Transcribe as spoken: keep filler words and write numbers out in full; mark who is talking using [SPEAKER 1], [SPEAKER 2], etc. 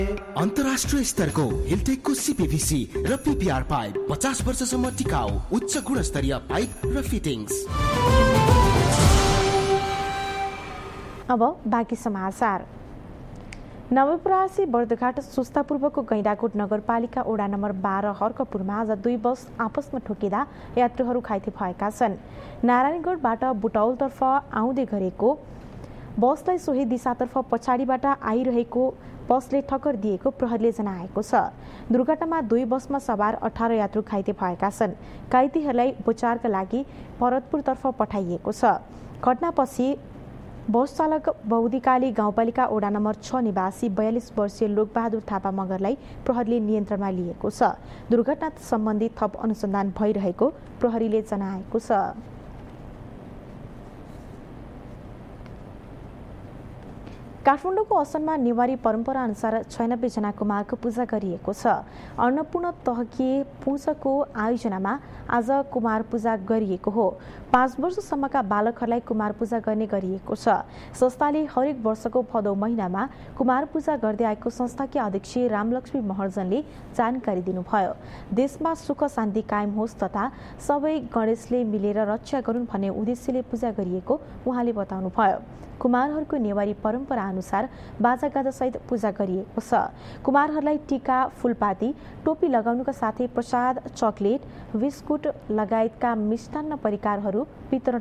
[SPEAKER 1] अन्तर्राष्ट्रिय स्तरको हिलटेकको सिपिभिसी र पिपिआर पाइप पचास वर्षसम्म टिकाउ उच्च गुणस्तरीय पाइप र फिटिङ्स।
[SPEAKER 2] अब बाँकी समाचार। नवलपरासी बर्दघाट सुस्तापूर्वको गैंडाकोट नगरपालिका ओडा नम्बर बाह्र हर्कपुरमा आज दुई बस आपसमा ठोकिँदा यात्रुहरू घाइते भएका छन्। नारायणगढबाट बुटौलतर्फ आउँदै गरेको बसलाई सोही दिशातर्फ पछाडिबाट आइरहेको बसले ठक्कर दिएको प्रहरीले जनाएको छ। दुर्घटनामा दुई बसमा सवार अठार यात्रु घाइते भएका छन्। घाइतेहरूलाई उपचारका लागि भरतपुरतर्फ पठाइएको छ। घटनापछि बस चालक बौद्धिकाली गाउँपालिका ओडा नम्बर छ निवासी बयालिस वर्षीय लोकबहादुर थापा मगरलाई प्रहरीले नियन्त्रणमा लिएको छ। दुर्घटना सम्बन्धी थप अनुसन्धान भइरहेको प्रहरीले जनाएको छ। काठमाडौँको असनमा नेवारी परम्परा अनुसार छयानब्बे जना कुमारको पूजा गरिएको छ। अन्नपूर्ण तहकीय पूजाको आयोजनामा आज कुमार पूजा गरिएको हो। पाँच वर्षसम्मका बालकहरूलाई कुमार पूजा गर्ने गरिएको छ। संस्थाले हरेक वर्षको भदौ महिनामा कुमार पूजा गर्दै आएको संस्थाकीय अध्यक्ष रामलक्ष्मी महर्जनले जानकारी दिनुभयो। देशमा सुख शान्ति कायम होस् तथा सबै गणेशले मिलेर रक्षा गरून् भन्ने उद्देश्यले पूजा गरिएको उहाँले बताउनुभयो। कुमारहरूको नेवारी परम्परा अनुसार बाजागाजा सहित पूजा गरिएको छ। कुमारहरूलाई टीका, फूलपाती, टोपी लगाउनुका साथै प्रसाद, चकलेट, बिस्कुट लगायतका मिष्टान्न परिकारहरू वितरण